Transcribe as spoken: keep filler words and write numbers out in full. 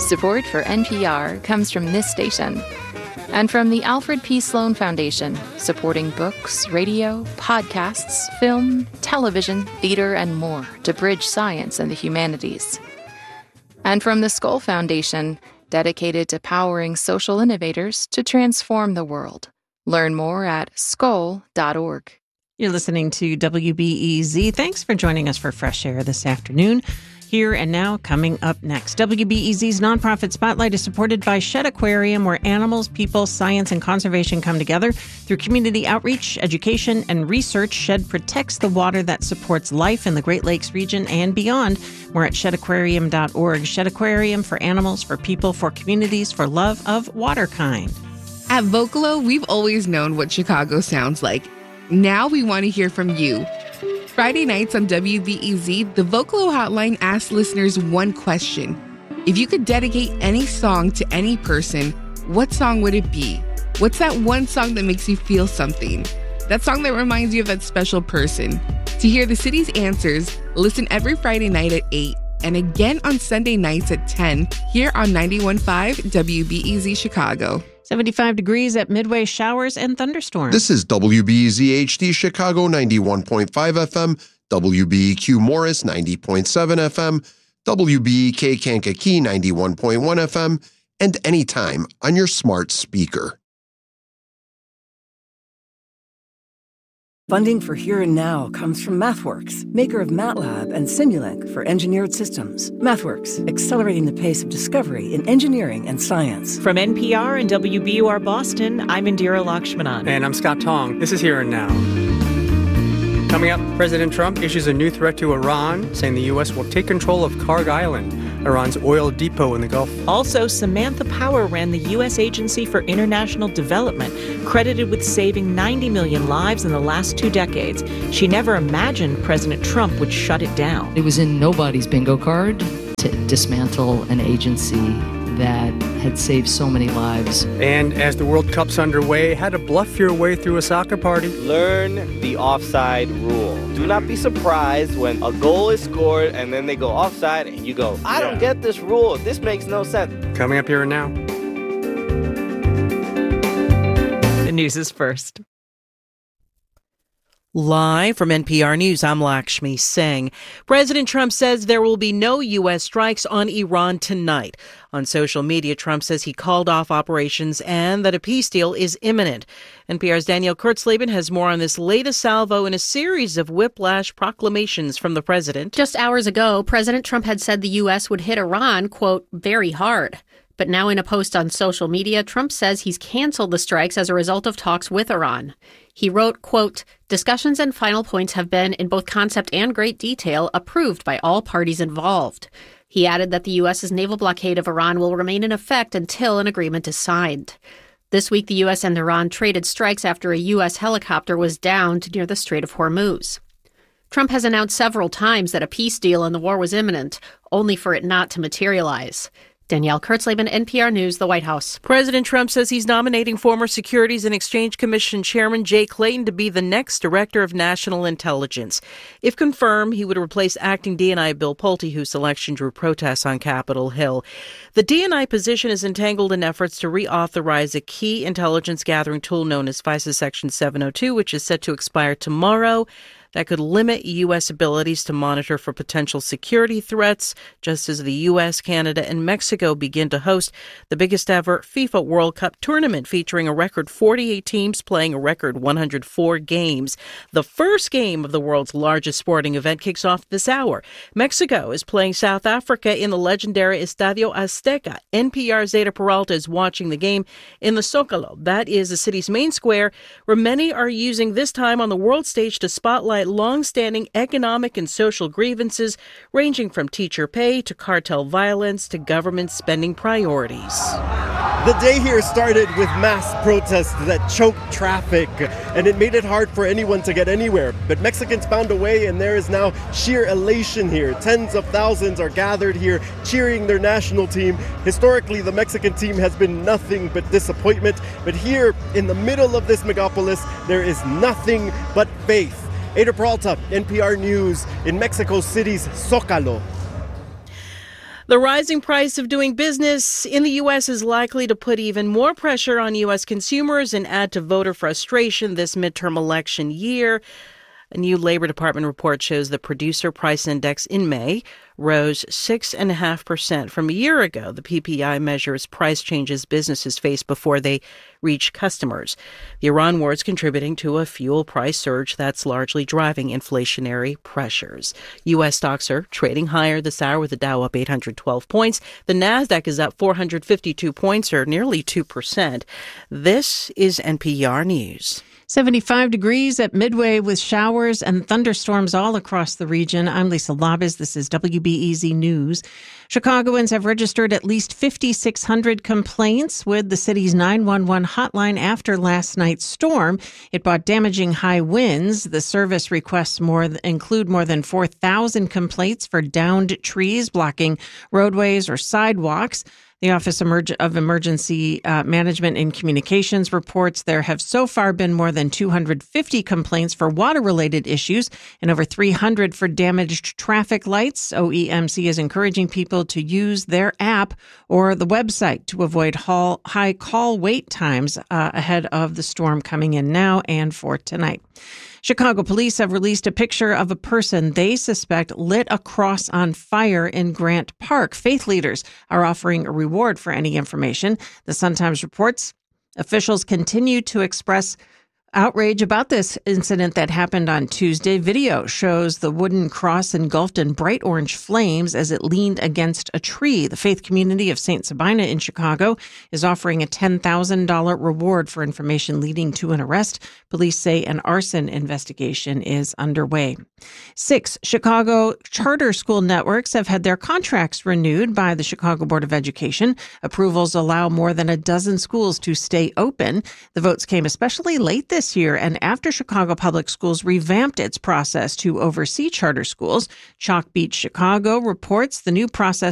Support for N P R comes from this station and from the Alfred P. Sloan Foundation, supporting books, radio, podcasts, film, television, theater, and more to bridge science and the humanities. And from the Skoll Foundation, dedicated to powering social innovators to transform the world. Learn more at skoll dot org. You're listening to W B E Z. Thanks for joining us for Fresh Air this afternoon. Here and now, coming up next. W B E Z's Nonprofit Spotlight is supported by Shedd Aquarium, where animals, people, science, and conservation come together. Through community outreach, education, and research, Shedd protects the water that supports life in the Great Lakes region and beyond. We're at shedd aquarium dot org. Shedd Aquarium, for animals, for people, for communities, for love of waterkind. At Vocalo, we've always known what Chicago sounds like. Now we want to hear from you. Friday nights on W B E Z, the Vocalo Hotline asks listeners one question. If you could dedicate any song to any person, what song would it be? What's that one song that makes you feel something? That song that reminds you of that special person. To hear the city's answers, listen every Friday night at eight and again on Sunday nights at ten here on ninety-one point five W B E Z Chicago. seventy-five degrees at Midway, showers and thunderstorms. This is W B E Z H D Chicago ninety-one point five F M, W B E Q Morris ninety point seven F M, W B E K Kankakee ninety-one point one F M, and anytime on your smart speaker. Funding for Here and Now comes from MathWorks, maker of MATLAB and Simulink for engineered systems. MathWorks, accelerating the pace of discovery in engineering and science. From N P R and W B U R Boston, I'm Indira Lakshmanan. And I'm Scott Tong. This is Here and Now. Coming up, President Trump issues a new threat to Iran, saying the U S will take control of Karg Island, Iran's oil depot in the Gulf. Also, Samantha Power ran the U S Agency for International Development, credited with saving ninety million lives in the last two decades. She never imagined President Trump would shut it down. It was in nobody's bingo card to dismantle an agency that had saved so many lives. And as the World Cup's underway, how to bluff your way through a soccer party. Learn the offside rule. Do not be surprised when a goal is scored and then they go offside and you go, I don't get this rule. This makes no sense. Coming up Here and Now. The news is first. Live from N P R News, I'm Lakshmi Singh. President Trump says there will be no U S strikes on Iran tonight. On social media, Trump says he called off operations and that a peace deal is imminent. N P R's Danielle Kurtzleben has more on this latest salvo in a series of whiplash proclamations from the president. Just hours ago, President Trump had said the U S would hit Iran, quote, very hard. But now in a post on social media, Trump says he's canceled the strikes as a result of talks with Iran. He wrote, quote, discussions and final points have been, in both concept and great detail, approved by all parties involved. He added that the U S's naval blockade of Iran will remain in effect until an agreement is signed. This week, the U S and Iran traded strikes after a U S helicopter was downed near the Strait of Hormuz. Trump has announced several times that a peace deal in the war was imminent, only for it not to materialize. Danielle Kurtzleben, N P R News, the White House. President Trump says he's nominating former Securities and Exchange Commission Chairman Jay Clayton to be the next Director of National Intelligence. If confirmed, he would replace acting D N I Bill Pulte, whose selection drew protests on Capitol Hill. The D N I position is entangled in efforts to reauthorize a key intelligence gathering tool known as FISA Section seven oh two, which is set to expire tomorrow. That could limit U S abilities to monitor for potential security threats, just as the U S, Canada, and Mexico begin to host the biggest ever FIFA World Cup tournament, featuring a record forty-eight teams playing a record one hundred four games. The first game of the world's largest sporting event kicks off this hour. Mexico is playing South Africa in the legendary Estadio Azteca. N P R's Zeta Peralta is watching the game in the Zócalo. That is the city's main square, where many are using this time on the world stage to spotlight long-standing economic and social grievances ranging from teacher pay to cartel violence to government spending priorities. The day here started with mass protests that choked traffic, and it made it hard for anyone to get anywhere. But Mexicans found a way, and there is now sheer elation here. Tens of thousands are gathered here cheering their national team. Historically, the Mexican team has been nothing but disappointment. But here in the middle of this megapolis, there is nothing but faith. Ada Peralta, N P R News, in Mexico City's Zócalo. The rising price of doing business in the U S is likely to put even more pressure on U S consumers and add to voter frustration this midterm election year. A new Labor Department report shows the Producer Price Index in May rose six point five percent from a year ago. The P P I measures price changes businesses face before they reach customers. The Iran war is contributing to a fuel price surge that's largely driving inflationary pressures. U S stocks are trading higher this hour with the Dow up eight hundred twelve points. The Nasdaq is up four hundred fifty-two points, or nearly two percent. This is N P R News. seventy-five degrees at Midway with showers and thunderstorms all across the region. I'm Lisa Labis. This is W B E Z News. Chicagoans have registered at least five thousand six hundred complaints with the city's nine one one hotline after last night's storm. It brought damaging high winds. The service requests more include more than four thousand complaints for downed trees blocking roadways or sidewalks. The Office of Emergency uh, Management and Communications reports there have so far been more than two hundred fifty complaints for water-related issues and over three hundred for damaged traffic lights. O E M C is encouraging people to use their app or the website to avoid hall, high call wait times uh, ahead of the storm coming in now and for tonight. Chicago police have released a picture of a person they suspect lit a cross on fire in Grant Park. Faith leaders are offering a reward for any information. The Sun-Times reports officials continue to express outrage about this incident that happened on Tuesday. Video shows the wooden cross engulfed in bright orange flames as it leaned against a tree. The faith community of Saint Sabina in Chicago is offering a ten thousand dollars reward for information leading to an arrest. Police say an arson investigation is underway. Six Chicago charter school networks have had their contracts renewed by the Chicago Board of Education. Approvals allow more than a dozen schools to stay open. The votes came especially late this This year, and after Chicago Public Schools revamped its process to oversee charter schools. Chalk Beach Chicago reports the new process